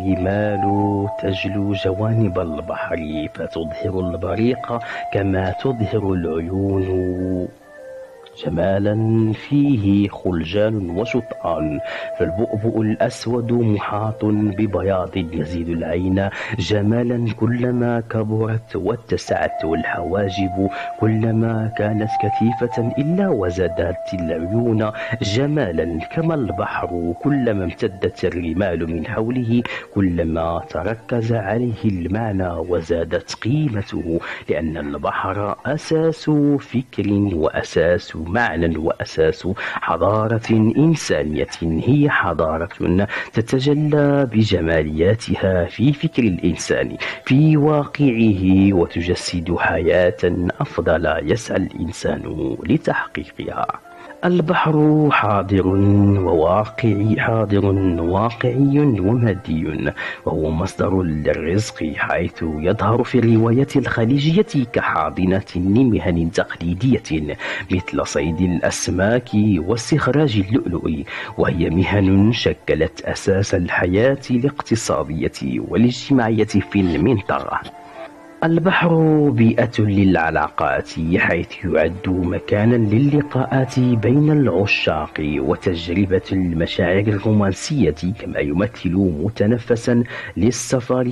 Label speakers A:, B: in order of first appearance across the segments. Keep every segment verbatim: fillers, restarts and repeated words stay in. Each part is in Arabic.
A: الرمال تجلو جوانب البحر فتظهر البريق كما تظهر العيون جمالا فيه خلجان وشطآن. فالبؤبؤ الأسود محاط ببياض يزيد العين جمالا كلما كبرت واتسعت، والحواجب كلما كانت كثيفة إلا وزادت العيون جمالا. كما البحر كلما امتدت الرمال من حوله كلما تركز عليه المعنى وزادت قيمته، لأن البحر أساس فكر وأساس معنى وأساس حضارة إنسانية، هي حضارة تتجلى بجمالياتها في فكر الإنسان في واقعه، وتجسد حياة أفضل يسعى الإنسان لتحقيقها. البحر حاضر وواقعي حاضر واقعي ومادي، وهو مصدر للرزق، حيث يظهر في الروايات الخليجية كحاضنة لمهن تقليدية مثل صيد الأسماك واستخراج اللؤلؤ، وهي مهن شكلت أساس الحياة الاقتصادية والاجتماعية في المنطقة. البحر بيئة للعلاقات، حيث يعد مكانا للقاءات بين العشاق وتجربة المشاعر الرومانسية، كما يمثل متنفسا للسفر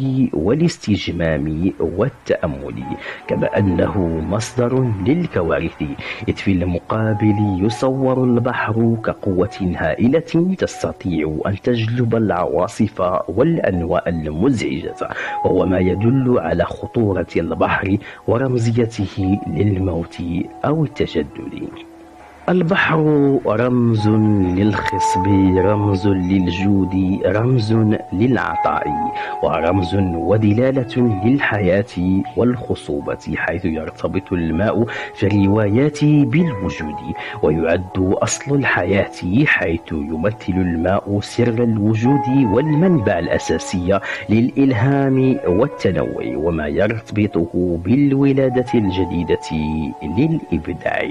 A: والاستجمام والتأمل، كما أنه مصدر للكوارث، إذ في المقابل يصور البحر كقوة هائلة تستطيع أن تجلب العواصف والأنواء المزعجة، وهو ما يدل على خطورة البحر ورمزيته للموت أو التجدد. البحر رمز للخصب، رمز للجود، رمز للعطاء، ورمز ودلالة للحياة والخصوبة، حيث يرتبط الماء في الروايات بالوجود، ويعد أصل الحياة، حيث يمثل الماء سر الوجود والمنبع الأساسي للإلهام والتنوع، وما يرتبطه بالولادة الجديدة للإبداع.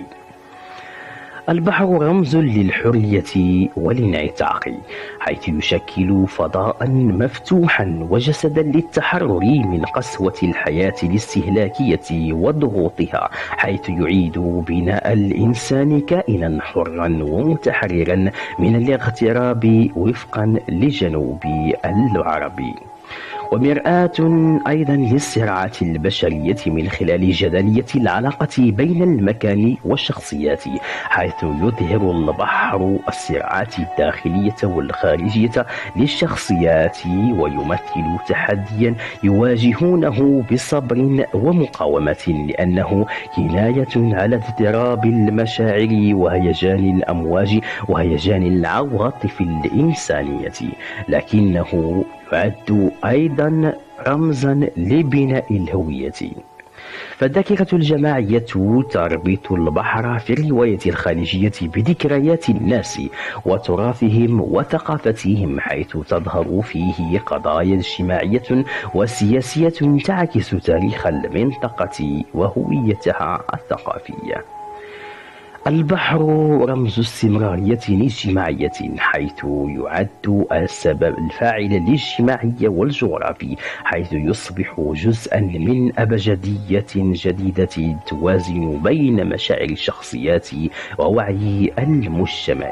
A: البحر رمز للحرية والانعتاق، حيث يشكل فضاء مفتوحا وجسدا للتحرر من قسوة الحياة الاستهلاكية وضغوطها، حيث يعيد بناء الإنسان كائنا حرا ومتحررا من الاغتراب وفقا لجنوب العربي، ومرآة أيضا للصراعات البشرية من خلال جدلية العلاقة بين المكان والشخصيات، حيث يظهر البحر الصراعات الداخلية والخارجية للشخصيات، ويمثل تحديا يواجهونه بصبر ومقاومة، لأنه كناية على اضطراب المشاعر وهيجان الأمواج وهيجان العواطف الإنسانية، لكنه يعد أيضا رمزا لبناء الهوية. فالذاكرة الجماعية تربط البحر في الرواية الخليجية بذكريات الناس وتراثهم وثقافتهم، حيث تظهر فيه قضايا اجتماعية وسياسية تعكس تاريخ المنطقة وهويتها الثقافية. البحر رمز استمرارية اجتماعية، حيث يعد السبب الفاعل الاجتماعي والجغرافي، حيث يصبح جزءا من أبجدية جديدة توازن بين مشاعر الشخصيات ووعي المجتمع.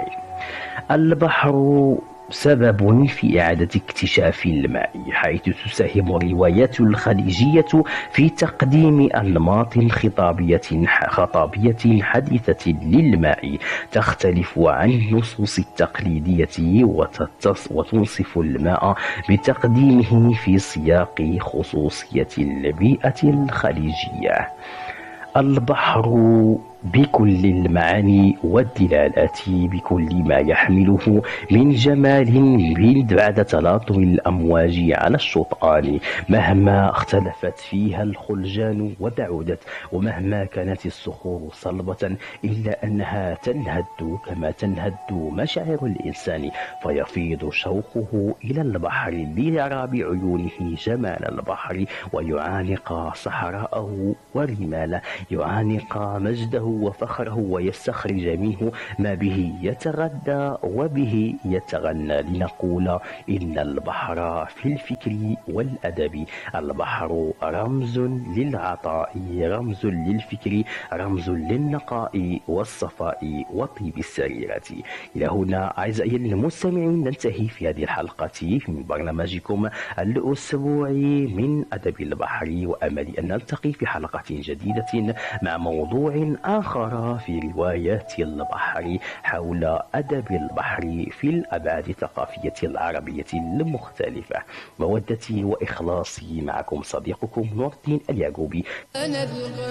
A: البحر سبب في إعادة اكتشاف الماء، حيث تساهم الروايات الخليجية في تقديم أنماط خطابية خطابية حديثة للماء تختلف عن النصوص التقليدية، وتنصف الماء بتقديمه في سياق خصوصية البيئة الخليجية. البحر بكل المعاني والدلالات، بكل ما يحمله من جمال بعد تلاطم الأمواج على الشطآن، مهما اختلفت فيها الخلجان وبعدت، ومهما كانت الصخور صلبة، إلا أنها تنهد كما تنهد مشاعر الإنسان، فيفيض شوقه إلى البحر ليرى بعيونه جمال البحر، ويعانق صحراءه ورماله، يعانق مجده وفخره ويستخرج منه ما به يتغذى وبه يتغنى، لنقول إن البحر في الفكر والأدب. البحر رمز للعطاء، رمز للفكر، رمز للنقاء والصفاء وطيب السريرة. إلى هنا أعزائي المستمعين ننتهي في هذه الحلقة من برنامجكم الأسبوعي من أدب البحر، وأملي أن نلتقي في حلقة جديدة مع موضوع آخر في روايات البحر حول أدب البحر في الأبعاد الثقافية العربية المختلفة. مودتي وإخلاصي معكم صديقكم نور الدين اليعقوبي.